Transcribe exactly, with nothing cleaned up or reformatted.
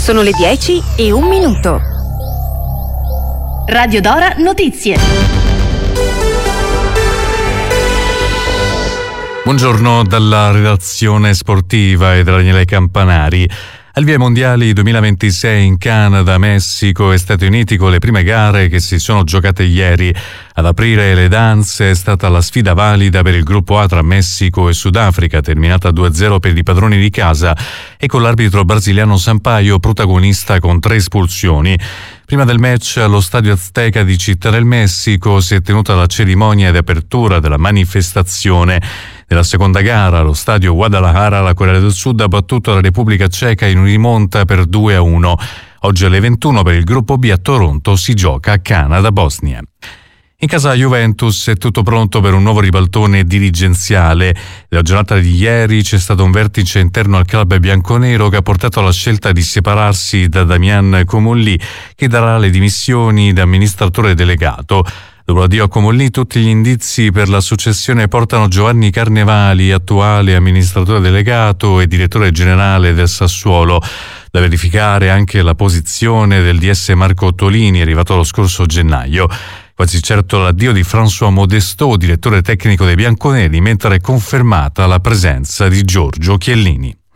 Sono le dieci e un minuto. Radio Dora Notizie. Buongiorno dalla redazione sportiva e da Daniele Campanari. Al via ai mondiali duemilaventisei in Canada, Messico e Stati Uniti con le prime gare che si sono giocate ieri. Ad aprire le danze è stata la sfida valida per il gruppo A tra Messico e Sudafrica, terminata due a zero per i padroni di casa e con l'arbitro brasiliano Sampaio protagonista con tre espulsioni. Prima del match allo Stadio Azteca di Città del Messico si è tenuta la cerimonia di apertura della manifestazione. Nella seconda gara, allo stadio Guadalajara, la Corea del Sud ha battuto la Repubblica Ceca in rimonta per due a uno. Oggi alle ventuno per il gruppo B a Toronto si gioca Canada-Bosnia. In casa Juventus è tutto pronto per un nuovo ribaltone dirigenziale. Nella giornata di ieri c'è stato un vertice interno al club bianconero che ha portato alla scelta di separarsi da Damian Comolli, che darà le dimissioni da amministratore delegato. Dopo l'addio a Comolli, tutti gli indizi per la successione portano Giovanni Carnevali, attuale amministratore delegato e direttore generale del Sassuolo. Da verificare anche la posizione del D S Marco Ottolini, arrivato lo scorso gennaio. Quasi certo l'addio di François Modestot, direttore tecnico dei bianconeri, mentre è confermata la presenza di Giorgio Chiellini.